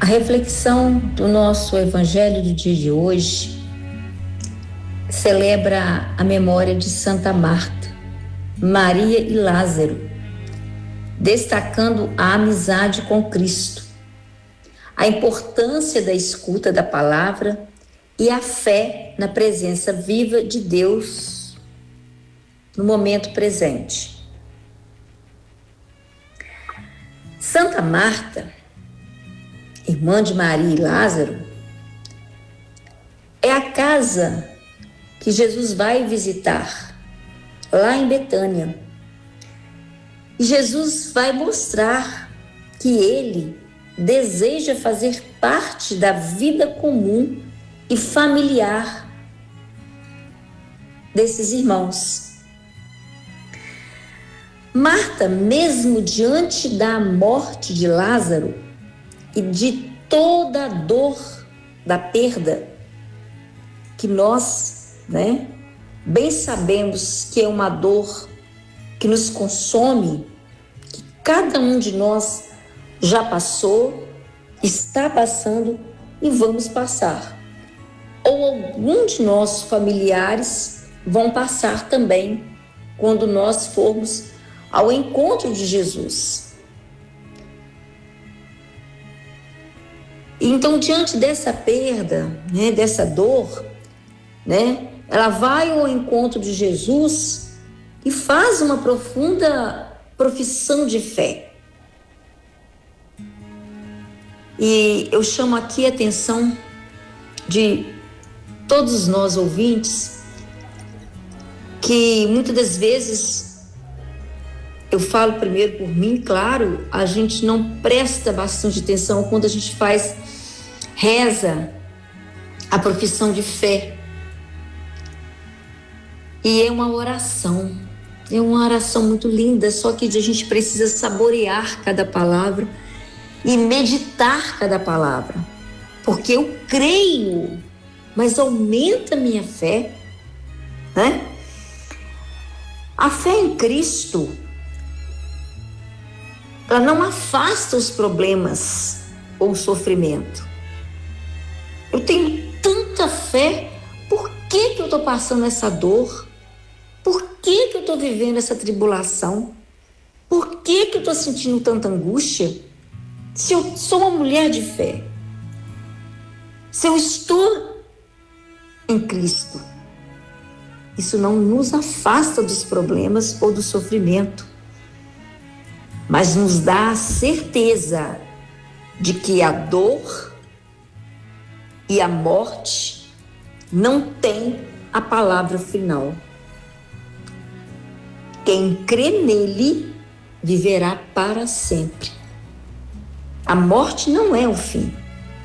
A reflexão do nosso evangelho do dia de hoje celebra a memória de Santa Marta, Maria e Lázaro, destacando a amizade com Cristo, a importância da escuta da palavra e a fé na presença viva de Deus no momento presente. Santa Marta, irmã de Maria e Lázaro, é a casa que Jesus vai visitar lá em Betânia. E Jesus vai mostrar que ele deseja fazer parte da vida comum e familiar desses irmãos. Marta, mesmo diante da morte de Lázaro e de toda a dor da perda, que nós, bem sabemos que é uma dor que nos consome, que cada um de nós já passou, está passando e vamos passar. Ou algum de nossos familiares vão passar também quando nós formos ao encontro de Jesus. Então, diante dessa perda, dessa dor, ela vai ao encontro de Jesus e faz uma profunda profissão de fé. E eu chamo aqui a atenção de todos nós ouvintes, que muitas das vezes, eu falo primeiro por mim, claro, a gente não presta bastante atenção quando a gente reza a profissão de fé. E é uma oração muito linda, só que a gente precisa saborear cada palavra e meditar cada palavra, porque eu creio, mas aumenta a minha fé, A fé em Cristo, ela não afasta os problemas ou o sofrimento. Eu tenho tanta fé, por que eu estou passando essa dor? Por que eu estou vivendo essa tribulação? Por que eu estou sentindo tanta angústia? Se eu sou uma mulher de fé, se eu estou em Cristo, isso não nos afasta dos problemas ou do sofrimento, mas nos dá a certeza de que a dor e a morte não tem a palavra final. Quem crê nele viverá para sempre. A morte não é o fim.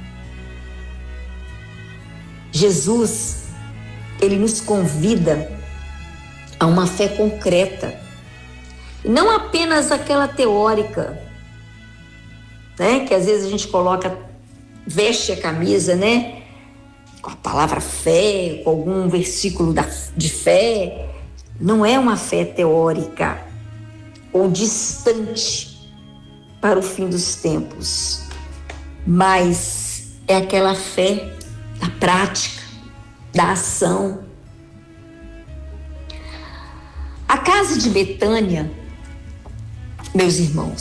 Jesus, ele nos convida a uma fé concreta, não apenas aquela teórica, que às vezes a gente veste a camisa, com a palavra fé, com algum versículo de fé. Não é uma fé teórica ou distante para o fim dos tempos, mas é aquela fé da prática, da ação. A casa de Betânia, meus irmãos,